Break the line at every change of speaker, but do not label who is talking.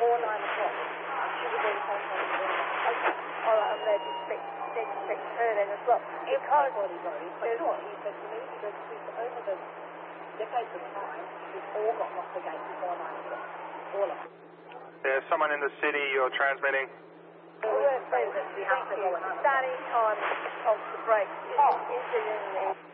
before 9 o'clock. She would then contact me. Okay. All right, I'm going to expect her then as well.
Everybody goes, but you know what he said to me? Because over the decades of time, we've all got off the gate before 9 o'clock. All of us.
There's someone in the city you're transmitting.
Starting time of the break is in there.